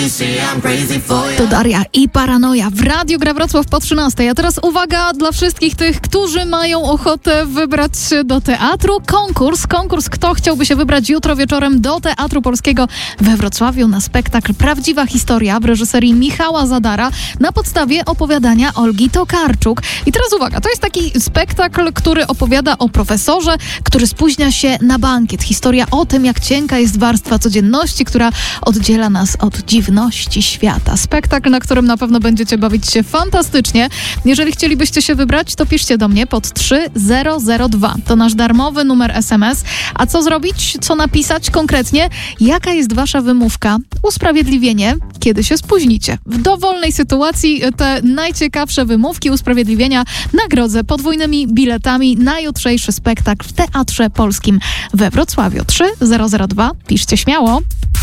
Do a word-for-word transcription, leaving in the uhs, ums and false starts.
To Daria i Paranoja w Radiu Gra Wrocław po trzynastej. A teraz uwaga dla wszystkich tych, którzy mają ochotę wybrać się do teatru. Konkurs, konkurs, kto chciałby się wybrać jutro wieczorem do Teatru Polskiego we Wrocławiu na spektakl Prawdziwa Historia w reżyserii Michała Zadara na podstawie opowiadania Olgi Tokarczuk. I teraz uwaga, to jest taki spektakl, który opowiada o profesorze, który spóźnia się na bankiet. Historia o tym, jak cienka jest warstwa codzienności, która oddziela nas od dziwności świata. Spektakl, na którym na pewno będziecie bawić się fantastycznie. Jeżeli chcielibyście się wybrać, to piszcie do mnie pod trzy zero zero dwa. To nasz darmowy numer es em es. A co zrobić? Co napisać konkretnie? Jaka jest wasza wymówka? Usprawiedliwienie, kiedy się spóźnicie. W dowolnej sytuacji te najciekawsze wymówki, usprawiedliwienia nagrodzę podwójnymi biletami na jutrzejszy spektakl w Teatrze Polskim we Wrocławiu. trzy zero zero dwa. Piszcie śmiało.